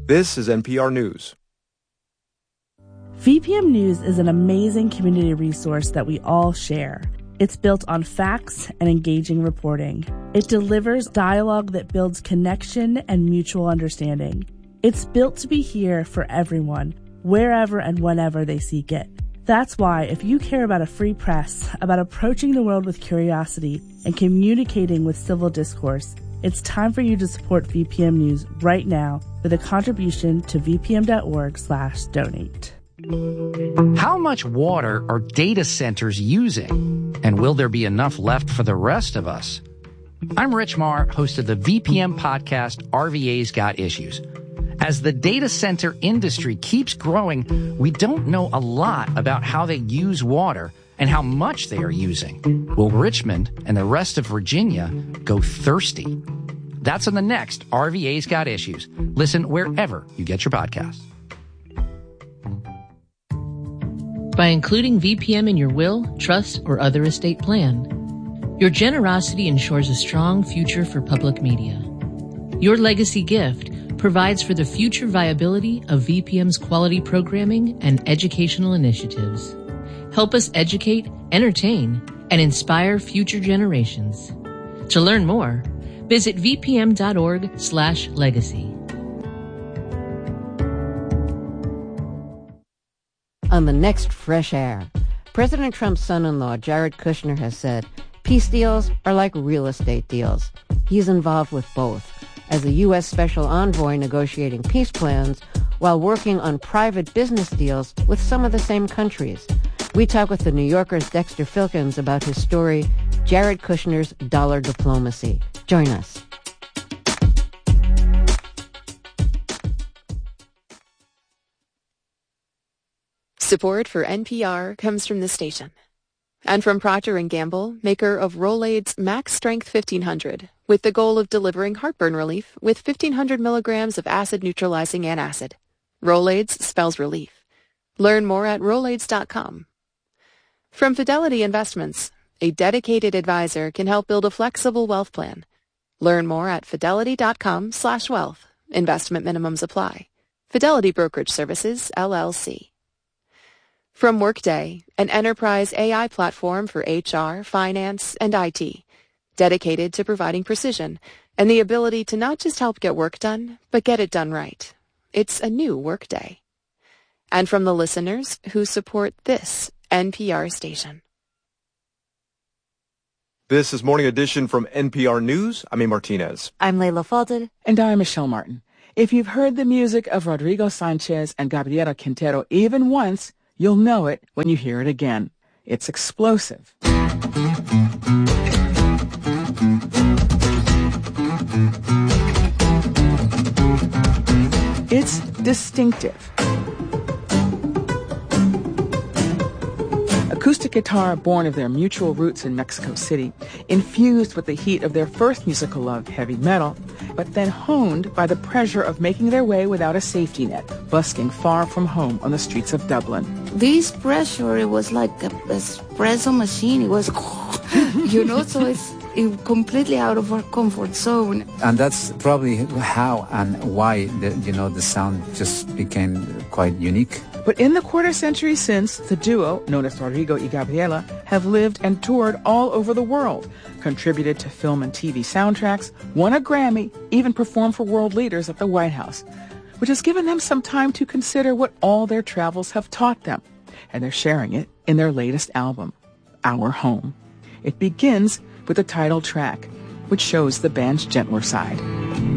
This is NPR News. VPM News is an amazing community resource that we all share. It's built on facts and engaging reporting. It delivers dialogue that builds connection and mutual understanding. It's built to be here for everyone, wherever and whenever they seek it. That's why if you care about a free press, about approaching the world with curiosity and communicating with civil discourse, it's time for you to support VPM News right now with a contribution to vpm.org/donate. How much water are data centers using? And will there be enough left for the rest of us? I'm Rich Marr, host of the VPM podcast, RVA's Got Issues. As the data center industry keeps growing, we don't know a lot about how they use water and how much they are using. Will Richmond and the rest of Virginia go thirsty? That's on the next RVA's Got Issues. Listen wherever you get your podcasts. By including VPM in your will, trust, or other estate plan, your generosity ensures a strong future for public media. Your legacy gift provides for the future viability of VPM's quality programming and educational initiatives. Help us educate, entertain, and inspire future generations. To learn more, visit vpm.org/legacy. On the next Fresh Air, President Trump's son-in-law, Jared Kushner, has said peace deals are like real estate deals. He's involved with both, as a U.S. Special Envoy negotiating peace plans while working on private business deals with some of the same countries. We talk with the New Yorker's Dexter Filkins about his story, Jared Kushner's Dollar Diplomacy. Join us. Support for NPR comes from the station and from Procter & Gamble, maker of Rolaids Max Strength 1500, with the goal of delivering heartburn relief with 1,500 milligrams of acid-neutralizing antacid. Rolaids spells relief. Learn more at Rolaids.com. From Fidelity Investments, a dedicated advisor can help build a flexible wealth plan. Learn more at Fidelity.com/wealth. Investment minimums apply. Fidelity Brokerage Services, LLC. From Workday, an enterprise AI platform for HR, finance, and IT, dedicated to providing precision and the ability to not just help get work done, but get it done right. It's a new Workday. And from the listeners who support this NPR station. This is Morning Edition from NPR News. I'm A. Martinez. I'm Layla Fadel. And I'm Michelle Martin. If you've heard the music of Rodrigo Sanchez and Gabriela Quintero even once, you'll know it when you hear it again. It's explosive. It's distinctive. Acoustic guitar born of their mutual roots in Mexico City, infused with the heat of their first musical love, heavy metal, but then honed by the pressure of making their way without a safety net, busking far from home on the streets of Dublin. This pressure, it was like an espresso machine. It was, so it's completely out of our comfort zone. And that's probably how and why the sound just became quite unique. But in the quarter century since, the duo, known as Rodrigo y Gabriela, have lived and toured all over the world, contributed to film and TV soundtracks, won a Grammy, even performed for world leaders at the White House, which has given them some time to consider what all their travels have taught them. And they're sharing it in their latest album, Our Home. It begins with the title track, which shows the band's gentler side.